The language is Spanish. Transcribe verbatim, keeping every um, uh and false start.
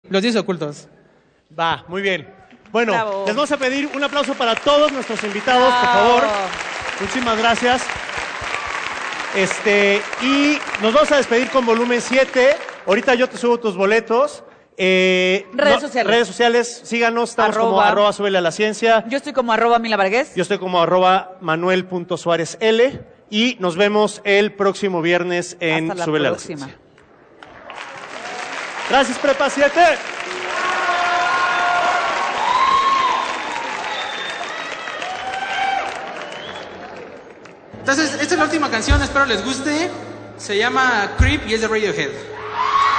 Los diez ocultos. Va, muy bien. Bueno, Bravo. les vamos a pedir un aplauso para todos nuestros invitados, por Bravo. favor. Muchísimas gracias. Este, y nos vamos a despedir con volumen siete. Ahorita yo te subo tus boletos. Eh, Redes no- sociales. Redes sociales, síganos, estamos como Arroba. arroba súbele a la ciencia. Yo estoy como arroba Mila Vargas. Yo estoy como arroba manuel.suárezl y nos vemos el próximo viernes en Hasta la Súbele a la próxima. Ciencia. Gracias, Prepa siete. Entonces, esta es la última canción, espero les guste. Se llama Creep y es de Radiohead.